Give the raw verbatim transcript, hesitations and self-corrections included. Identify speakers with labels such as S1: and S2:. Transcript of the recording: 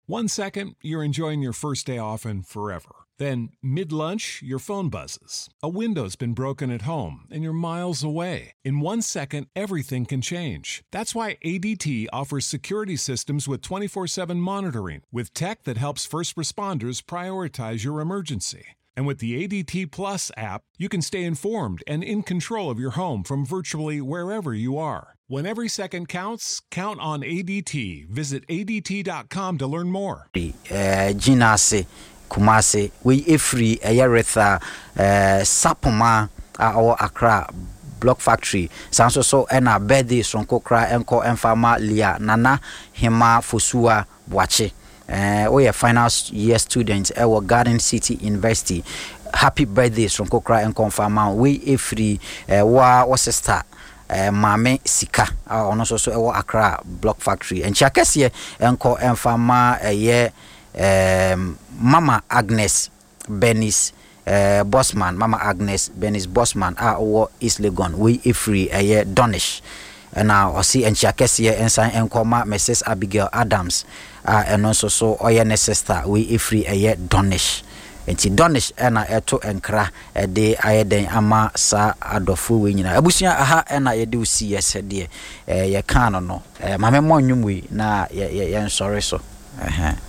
S1: One second, you're enjoying your first day off and forever. Then, mid-lunch, your phone buzzes. A window's been broken at home and you're miles away. In one second, everything can change. That's why A D T offers security systems with twenty-four seven monitoring, with tech that helps first responders prioritize your emergency. And with the A D T Plus app, you can stay informed and in control of your home from virtually wherever you are. When every second counts, count on A D T. Visit A D T dot com to learn more.
S2: Uh, Ginase, Kumase, we ifri Ayaretha, uh, Sapoma, our Accra Block Factory. Sanso so ena birthday sonko kra enko enfama lia nana hima fosua bwache. Uh, we are final year students at our Garden City University. Happy birthday sonko kra enko enfama we ifri uh, wa wa sister. Uh, Mame Sika, uh, ono so so ewo Accra Block Factory. And Chakesye enko enfama uh, ye um, Mama Agnes Benis uh, Bossman, Mama Agnes Benis Bossman, a owo East Legon, we ifri uh, ye Donish. And now I see and Chakesye ensign enkoma Missus Abigail Adams, uh, and also so oye sister, we ifri uh, ye Donish. Enti Donish ena eto enkra ede ayeden ama sa adofo we nyina abusia aha ena yede usi yesede eh ye kan no no eh mame mo nwumwe na ye ye nsore so eh